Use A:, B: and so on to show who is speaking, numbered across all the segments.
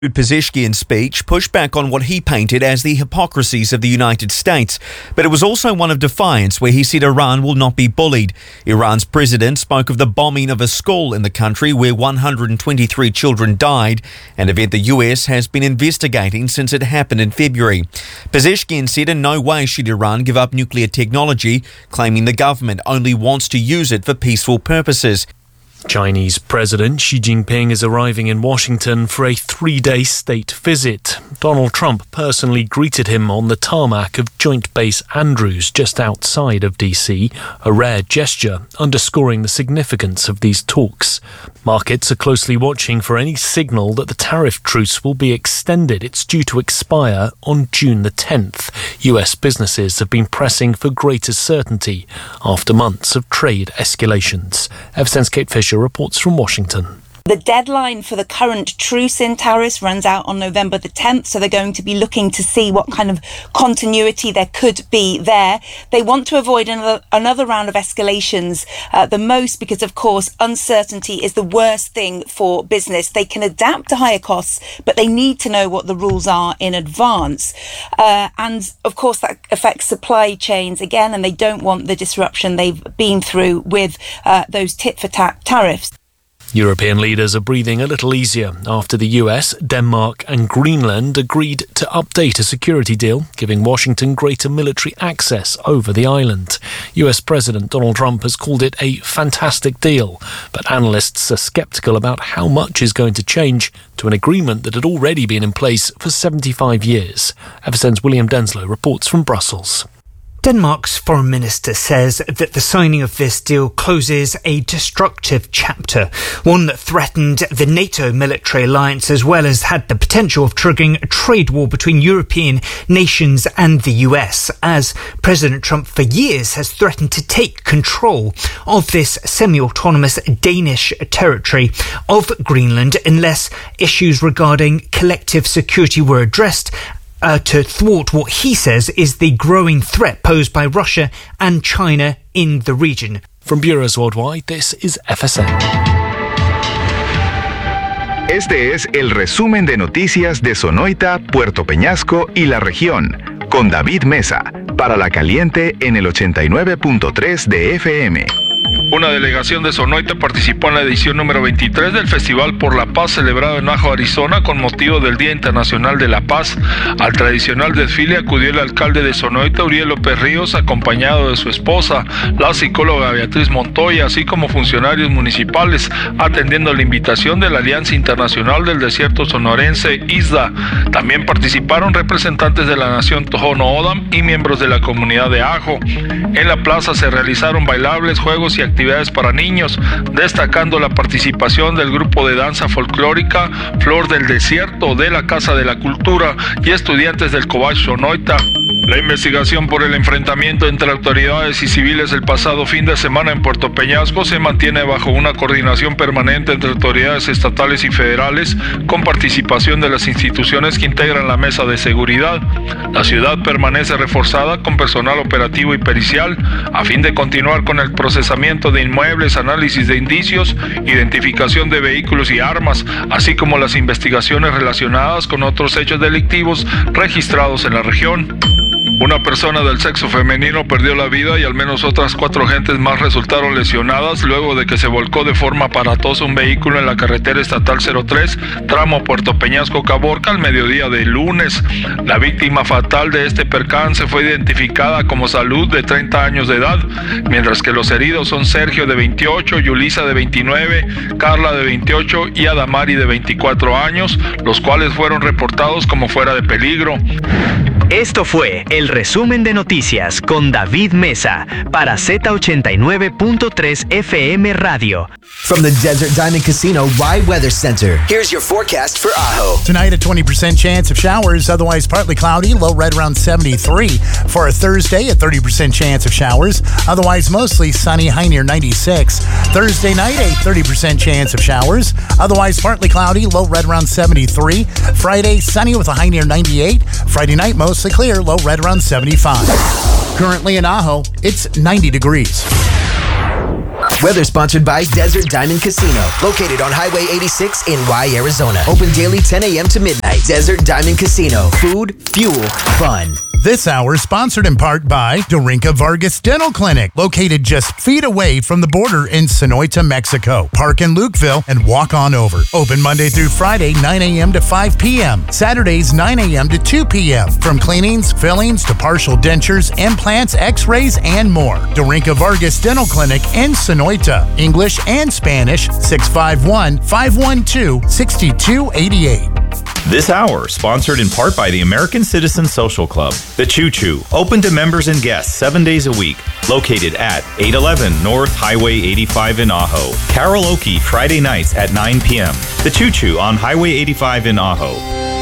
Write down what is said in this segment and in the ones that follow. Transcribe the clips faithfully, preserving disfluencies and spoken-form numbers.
A: Pezeshkian's speech pushed back on what he painted as the hypocrisies of the United States, but it was also one of defiance, where he said Iran will not be bullied. Iran's president spoke of the bombing of a school in the country where one hundred twenty-three children died, an event the U S has been investigating since it happened in February. Pezeshkian said in no way should Iran give up nuclear technology, claiming the government only wants to use it for peaceful purposes.
B: Chinese President Xi Jinping is arriving in Washington for a three-day state visit. Donald Trump personally greeted him on the tarmac of Joint Base Andrews just outside of D C, a rare gesture underscoring the significance of these talks. Markets are closely watching for any signal that the tariff truce will be extended. It's due to expire on June the tenth. U S businesses have been pressing for greater certainty after months of trade escalations. F S N's Kate Fisher reports from Washington.
C: The deadline for the current truce in tariffs runs out on November the tenth, so they're going to be looking to see what kind of continuity there could be there. They want to avoid another, another round of escalations, uh, the most because, of course, uncertainty is the worst thing for business. They can adapt to higher costs, but they need to know what the rules are in advance. Uh, and, of course, that affects supply chains again, and they don't want the disruption they've been through with uh, those tit-for-tat tariffs.
B: European leaders are breathing a little easier after the U S, Denmark and Greenland agreed to update a security deal, giving Washington greater military access over the island. U S President Donald Trump has called it a fantastic deal, but analysts are sceptical about how much is going to change to an agreement that had already been in place for seventy-five years. F S N's William Denslow reports from Brussels.
D: Denmark's foreign minister says that the signing of this deal closes a destructive chapter, one that threatened the NATO military alliance as well as had the potential of triggering a trade war between European nations and the U S, as President Trump for years has threatened to take control of this semi-autonomous Danish territory of Greenland unless issues regarding collective security were addressed, Uh, to thwart what he says is the growing threat posed by Russia and China in the region.
B: From Bureaus Worldwide, this is F S N.
E: Este es el resumen de noticias de Sonoita, Puerto Peñasco y la región, con David Mesa, para La Caliente en el ochenta y nueve punto tres de F M.
F: Una delegación de Sonoita participó en la edición número veintitrés del Festival por la Paz celebrado en Ajo, Arizona, con motivo del Día Internacional de la Paz. Al tradicional desfile acudió el alcalde de Sonoita, Uriel López Ríos, acompañado de su esposa, la psicóloga Beatriz Montoya, así como funcionarios municipales, atendiendo la invitación de la Alianza Internacional del Desierto Sonorense, I S D A. También participaron representantes de la Nación Tohono O'odham y miembros de la comunidad de Ajo. En la plaza se realizaron bailables, juegos y actividades para niños, destacando la participación del grupo de danza folclórica Flor del Desierto de la Casa de la Cultura y estudiantes del Cobach Sonoita. La investigación por el enfrentamiento entre autoridades y civiles el pasado fin de semana en Puerto Peñasco se mantiene bajo una coordinación permanente entre autoridades estatales y federales, con participación de las instituciones que integran la mesa de seguridad. La ciudad permanece reforzada con personal operativo y pericial a fin de continuar con el procesamiento de inmuebles, análisis de indicios, identificación de vehículos y armas, así como las investigaciones relacionadas con otros hechos delictivos registrados en la región. Una persona del sexo femenino perdió la vida y al menos otras cuatro gentes más resultaron lesionadas luego de que se volcó de forma aparatosa un vehículo en la carretera estatal cero tres, tramo Puerto Peñasco-Caborca, al mediodía de lunes. La víctima fatal de este percance fue identificada como Salud, de treinta años de edad, mientras que los heridos son Sergio, de veintiocho, Yulisa, de veintinueve, Carla, de veintiocho y Adamari, de veinticuatro años, los cuales fueron reportados como fuera de peligro.
G: Esto fue el resumen de noticias con David Mesa para Z ochenta y nueve punto tres F M Radio.
H: From the Desert Diamond Casino Rye Weather Center, here's your forecast for Ajo.
I: Tonight, a twenty percent chance of showers, otherwise partly cloudy, low right around seventy-three. For a Thursday, a thirty percent chance of showers, otherwise mostly sunny, high near ninety-six. Thursday night, a thirty percent chance of showers, otherwise partly cloudy, low right around seventy-three. Friday, sunny with a high near ninety-eight. Friday night, mostly clear, low right around seventy-five. Currently in Ajo, it's ninety degrees.
H: Weather sponsored by Desert Diamond Casino, located on Highway eighty-six in Y, Arizona. Open daily ten a.m. to midnight. Desert Diamond Casino. Food, fuel, fun.
I: This hour sponsored in part by Dorinka Vargas Dental Clinic, located just feet away from the border in Sonoita, Mexico. Park in Lukeville and walk on over. Open Monday through Friday, nine a.m. to five p.m. Saturdays, nine a.m. to two p.m. From cleanings, fillings to partial dentures, implants, x-rays, and more. Dorinka Vargas Dental Clinic in Sonoita. English and Spanish, six five one, five one two, six two eight eight.
J: This hour, sponsored in part by the American Citizen Social Club. The Choo Choo, open to members and guests seven days a week. Located at eight eleven North Highway eighty-five in Ajo. Karaoke Friday nights at nine p.m. The Choo Choo on Highway eighty-five in Ajo.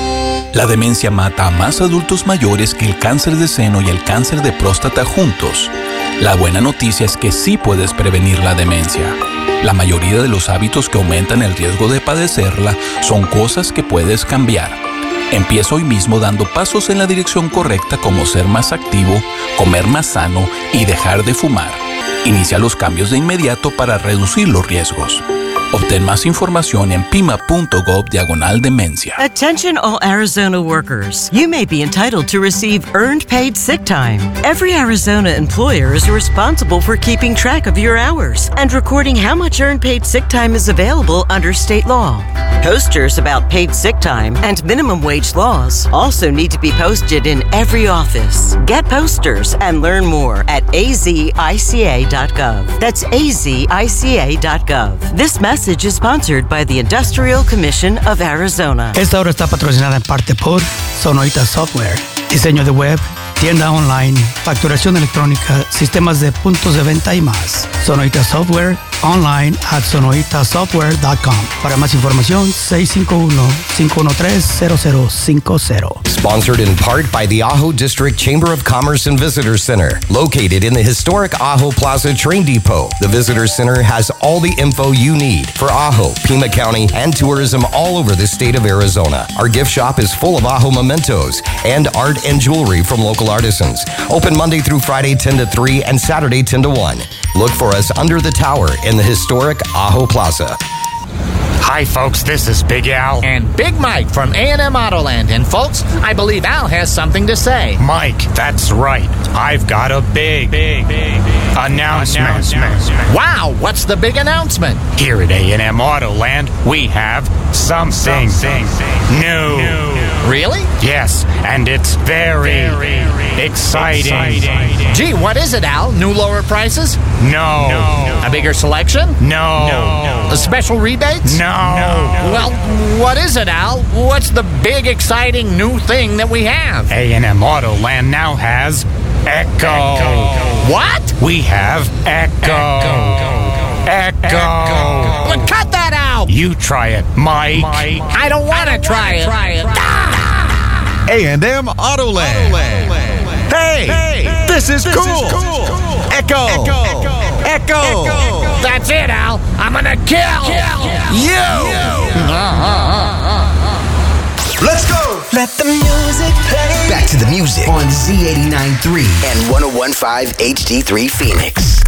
K: La demencia mata a más adultos mayores que el cáncer de seno y el cáncer de próstata juntos. La buena noticia es que sí puedes prevenir la demencia. La mayoría de los hábitos que aumentan el riesgo de padecerla son cosas que puedes cambiar. Empieza hoy mismo dando pasos en la dirección correcta, como ser más activo, comer más sano y dejar de fumar. Inicia los cambios de inmediato para reducir los riesgos. Obtén más información en pima.gov diagonal demencia.
L: Attention all Arizona workers. You may be entitled to receive earned paid sick time. Every Arizona employer is responsible for keeping track of your hours and recording how much earned paid sick time is available under state law. Posters about paid sick time and minimum wage laws also need to be posted in every office. Get posters and learn more at a z i c a dot gov. That's a z i c a dot gov. This message is sponsored by the Industrial Commission of Arizona.
M: Esta hora está patrocinada en parte por Sonoita Software. Diseño de web, tienda online, facturación electrónica, sistemas de puntos de venta y más. Sonoita Software, online at sonoita software dot com. Para más información, seis cinco uno, cinco uno tres, cero cero cinco cero.
N: Sponsored in part by the Ajo District Chamber of Commerce and Visitor Center, located in the historic Ajo Plaza Train Depot. The Visitor Center has all the info you need for Ajo, Pima County, and tourism all over the state of Arizona. Our gift shop is full of Ajo mementos and art and jewelry from local artisans. Open Monday through Friday ten to three and Saturday ten to one. Look for us under the tower in the historic Ajo Plaza.
O: Hi, folks. This is Big Al and Big Mike from A and M Autoland. And, folks, I believe Al has something to say.
P: Mike, that's right. I've got a big, big, big, big announcement. announcement.
O: Wow, what's the big announcement?
P: Here at A and M Autoland, we have something, something new. new.
O: Really?
P: Yes, and it's very, very exciting. exciting.
O: Gee, what is it, Al? New lower prices?
P: No.
O: no. A bigger selection?
P: No.
O: no. A special rebates?
P: No.
O: no. Well, what is it, Al? What's the big, exciting new thing that we have?
P: A and M Autoland now has Echo.
O: Echo. What?
P: We have Echo. Echo. Echo. Echo.
O: Well, cut that out.
P: You try it, Mike.
O: Mike. I don't want to try it. Try it.
Q: Ah! A and M Autoland. Autoland. Hey, hey, this is
O: this
Q: cool.
O: Is cool.
Q: Echo.
O: Echo.
Q: Echo. Echo.
O: That's it, Al. I'm gonna kill, kill.
Q: you.
H: Let's go. Let the music play. Back to the music on Z eighty-nine point three and one oh one point five H D three Phoenix.